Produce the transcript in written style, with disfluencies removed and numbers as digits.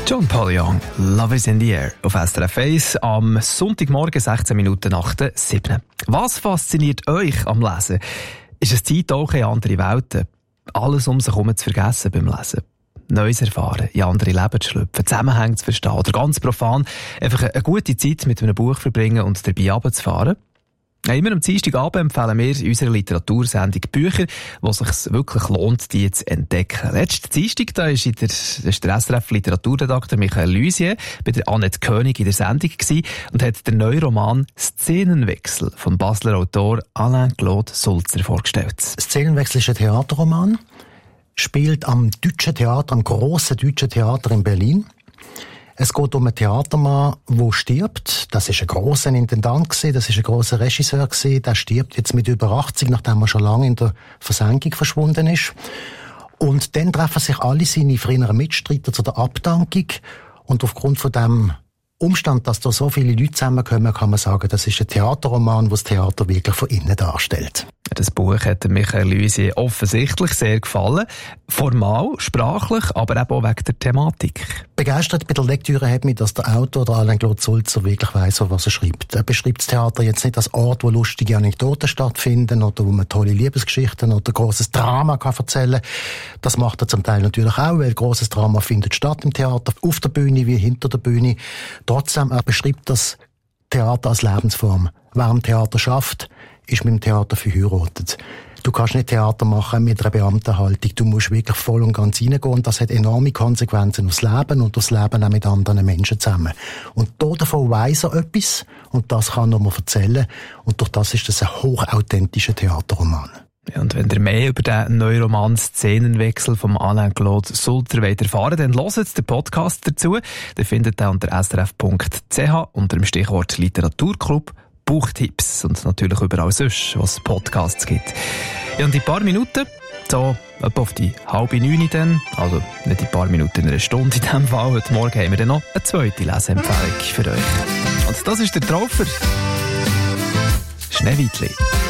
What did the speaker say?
John Paul Young, Love is in the Air auf SRF 1 am Sonntagmorgen 16 Minuten nach der 7. Was fasziniert euch am Lesen? Ist es Zeitauchen in andere Welten? Alles um sich herum zu vergessen beim Lesen? Neues erfahren, in andere Leben zu schlüpfen, Zusammenhänge zu verstehen oder ganz profan einfach eine gute Zeit mit einem Buch verbringen und dabei runterzufahren? Immer am Dienstagabend empfehlen wir in unserer Literatursendung Bücher, wo es sich wirklich lohnt, die zu entdecken. Letzten Dienstag da ist der SRF-Literaturredakteur Michael Luisier bei der Annette König in der Sendung gewesen und hat den neuen Roman «Szenenwechsel» vom Basler Autor Alain-Claude Sulzer vorgestellt. «Szenenwechsel» ist ein Theaterroman, spielt am Deutschen Theater, am grossen Deutschen Theater in Berlin. Es geht um einen Theatermann, der stirbt. Das ist ein grosser Intendant gewesen, das ist ein grosser Regisseur gewesen. Der stirbt jetzt mit über 80, nachdem er schon lange in der Versenkung verschwunden ist. Und dann treffen sich alle seine früheren Mitstreiter zu der Abdankung. Und aufgrund von dem Umstand, dass da so viele Leute zusammenkommen, kann man sagen, das ist ein Theaterroman, das Theater wirklich von innen darstellt. Das Buch hat Michael Luisier offensichtlich sehr gefallen. Formal, sprachlich, aber eben auch wegen der Thematik. Begeistert bei der Lektüre hat mich, dass der Autor, der Alain-Claude Sulzer, wirklich weiss, was er schreibt. Er beschreibt das Theater jetzt nicht als Ort, wo lustige Anekdoten stattfinden oder wo man tolle Liebesgeschichten oder grosses Drama kann erzählen kann. Das macht er zum Teil natürlich auch, weil grosses Drama findet statt im Theater, auf der Bühne wie hinter der Bühne. Trotzdem, er beschreibt das Theater als Lebensform. Wer am Theater schafft, ist mit dem Theater verheiratet. Du kannst nicht Theater machen mit einer Beamtenhaltung. Du musst wirklich voll und ganz reingehen. Und das hat enorme Konsequenzen aufs Leben und aufs Leben auch mit anderen Menschen zusammen. Und davon weiss er etwas. Und das kann er mir erzählen. Und durch das ist das ein hochauthentischer Theaterroman. Ja, und wenn ihr mehr über den neuen Roman «Szenenwechsel» vom Alain-Claude Sulzer erfahren wollt, dann hört den Podcast dazu. Den findet ihr unter srf.ch unter dem Stichwort Literaturclub Buchtipps und natürlich überall sonst, was es Podcasts gibt. Ja, und in ein paar Minuten, so etwa auf die 8:30 dann, also nicht in ein paar Minuten, in einer Stunde in diesem Fall, heute Morgen haben wir dann noch eine zweite Leseempfehlung für euch. Und das ist der Traufer Schneewittli.